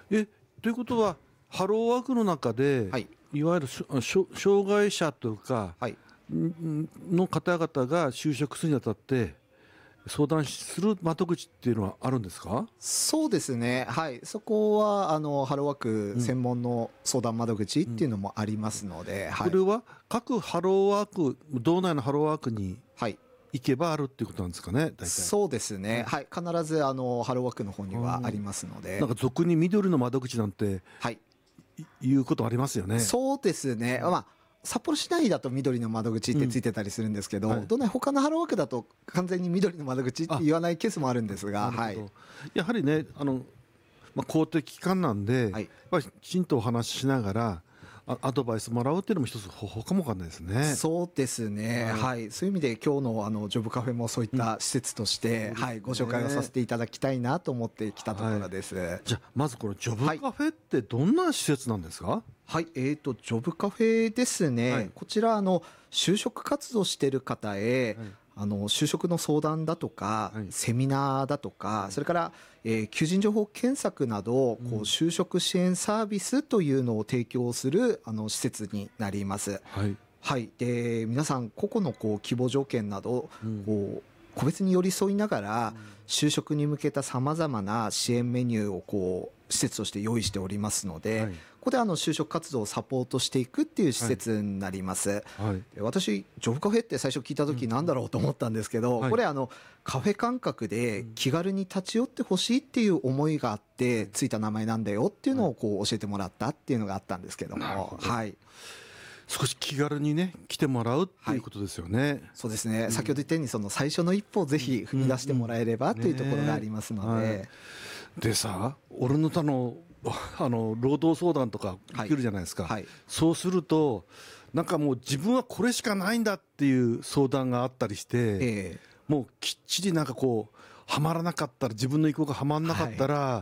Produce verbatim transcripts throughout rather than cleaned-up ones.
えということはハローワークの中で、 はい、 いわゆるしょしょ障害者というか、 はい、 んの方々が就職するにあたって相談する窓口っていうのはあるんですか？ そうですね、はい、そこはあのハローワークうん専門の相談窓口っていうのもありますので、はい、 これは各ハローワーク道内のハローワークにはい、 行けばあるっていうことなんですかね、大体。 そうですね、はい、必ずあのハローワークの方にはありますので、 なんか俗に緑の窓口なんてはい、 いいうことありますよね。 そうですね、まあ、札幌市内だと緑の窓口ってついてたりするんですけど、 うんはい、 どんな他のハローワークだと完全に緑の窓口って言わないケースもあるんですが、はい、 やはりねあの、まあ、公的機関なんで、 はい、 まあ、きちんとお話ししながらあアドバイスもらうっていうのも一つ方法かもわかんないですね。 そうですね、 はいはい、そういう意味で今日のあのジョブカフェもそういった施設として、 うんはい、ご紹介をさせていただきたいなと思ってきたところです。はい、 じゃあまずこのジョブカフェってどんな施設なんですか？ はい、えーと、ジョブカフェですね、 はい、 こちらあの就職活動している方へ、 はい、 あの就職の相談だとか、 はい、 セミナーだとか、 はい、 それから、えー求人情報検索など、こう就職支援サービスというのを提供するあの施設になります。 はいはい、で皆さん個々のこう希望条件など、 うんこう個別に寄り添いながら、就職に向けたさまざまな支援メニューをこう施設として用意しておりますので、 はい、 ここであの就職活動をサポートしていくっていう施設になります。 はい、 で私ジョブカフェって最初聞いた時なんだろうと思ったんですけど、 はいこれあのカフェ感覚で気軽に立ち寄ってほしいっていう思いがあってついた名前なんだよっていうのをこう教えてもらったっていうのがあったんですけども、はい、 少し気軽にね来てもらうっていうことですよね。 そうですね、先ほど言ったようにその最初の一歩をぜひ踏み出してもらえればというところがありますので、 ねはい、でさ俺の他のあの労働相談とかできるじゃないですか、 はいはい、 そうするとなんかもう自分はこれしかないんだっていう相談があったりして、 えー、 もうきっちりなんかこうはまらなかったら自分の意向がはまらなかったら、はい、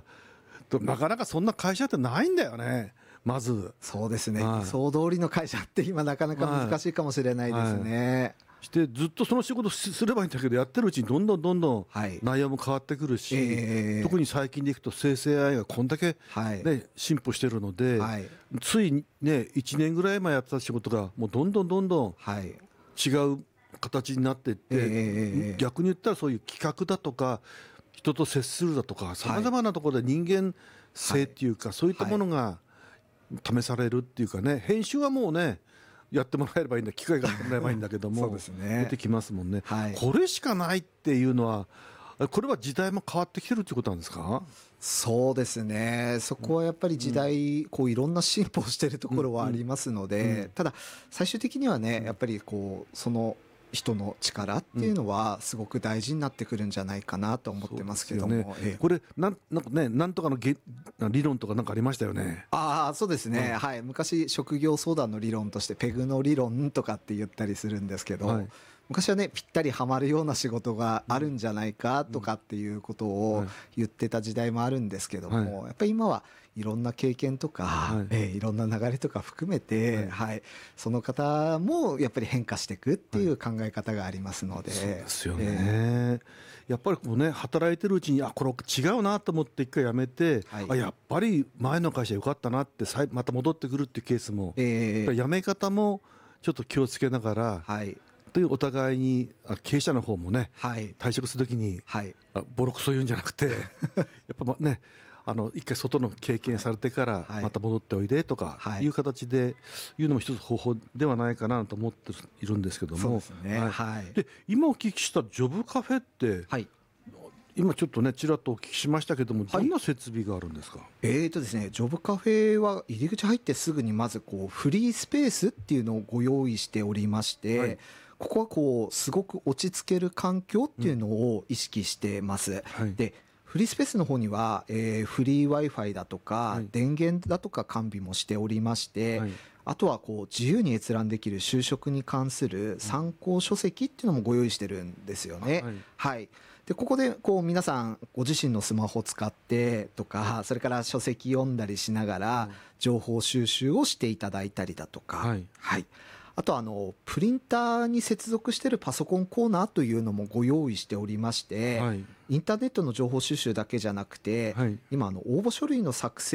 なかなかそんな会社ってないんだよね。まずそうですね、 はい、 理想通りの会社って今なかなか難しいかもしれないですね、はいしてずっとその仕事すればいいんだけどやってるうちにどんどんどんどん内容も変わってくるし、はいえー、特に最近でいくと生成 エーアイ がこんだけ、ねはい、進歩してるので、はい、ついねいちねんぐらい前やってた仕事がもうどんどんどんどん違う形になっていって、えー、逆に言ったらそういう企画だとか人と接するだとかさまざまなところで人間性っていうか、はい、そういったものが試されるっていうかね、編集はもうねやってもらえればいいんだ、機会があってもらえばいいんだけどもそうです、ね、出てきますもんね、はい、これしかないっていうのはこれは時代も変わってきてるっていうことなんですか？ そうですね、そこはやっぱり時代、うん、こういろんな進歩しているところはありますので、うんうん、ただ最終的にはねやっぱりこうその人の力っていうのはすごく大事になってくるんじゃないかなと思ってますけども、ねええ、これなんなんかねなんとかの理論とかなんかありましたよね。 ああそうですね、 うん、 はい、昔職業相談の理論としてペグの理論とかって言ったりするんですけど、はい、昔はねぴったりはまるような仕事があるんじゃないかとかっていうことを言ってた時代もあるんですけども、はい、やっぱり今はいろんな経験とか、はいえー、いろんな流れとか含めて、はいはい、その方もやっぱり変化していくっていう考え方がありますので、はい、そうですよね、えー、やっぱりこうね働いてるうちにあこれ違うなと思って一回やめて、はい、あやっぱり前の会社良かったなってまた戻ってくるっていうケースも、えー、やめ方もちょっと気をつけながら、はいというお互いに経営者の方もね、はい、退職するときに、はい、ボロクソ言うんじゃなくてやっぱねあの一回外の経験されてからまた戻っておいでとかいう形で言うのも一つ方法ではないかなと思っているんですけども、そうですね、はいはい、で今お聞きしたジョブカフェって、はい、今ちょっとねちらっとお聞きしましたけども、どんな設備があるんですか？はい、 えーとですね、ジョブカフェは入り口入ってすぐにまずこうフリースペースっていうのをご用意しておりまして、はい、ここはこうすごく落ち着ける環境っていうのを意識してます、うんはい、でフリースペースの方には、えー、フリー Wi-Fi だとか、はい、電源だとか完備もしておりまして、はい、あとはこう自由に閲覧できる就職に関する参考書籍っていうのもご用意してるんですよね、はいはい、でここでこう皆さんご自身のスマホを使ってとか、それから書籍読んだりしながら情報収集をしていただいたりだとか、はいはいあとあのプリンターに接続しているパソコンコーナーというのもご用意しておりまして、はい、インターネットの情報収集だけじゃなくて、はい、今あの応募書類の作成